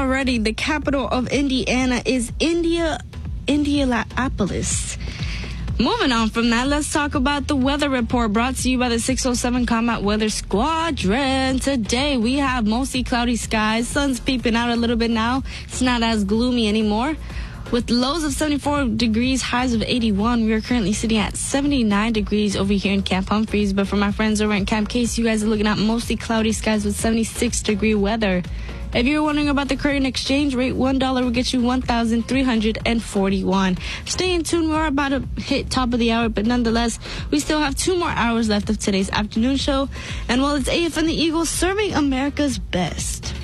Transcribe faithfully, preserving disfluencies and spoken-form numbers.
already. The capital of Indiana is India, Indianapolis. Moving on from that, let's talk about the weather report brought to you by the six oh seven Combat Weather Squadron. Today, we have mostly cloudy skies. Sun's peeping out a little bit now. It's not as gloomy anymore. With lows of seventy-four degrees, highs of eighty-one, we are currently sitting at seventy-nine degrees over here in Camp Humphreys. But for my friends over in Camp Case, you guys are looking at mostly cloudy skies with seventy-six degree weather. If you're wondering about the current exchange rate, one dollar will get you one thousand three hundred forty-one. Stay in tune. We're about to hit top of the hour, but nonetheless, we still have two more hours left of today's afternoon show. And while it's A F and the Eagles serving America's best.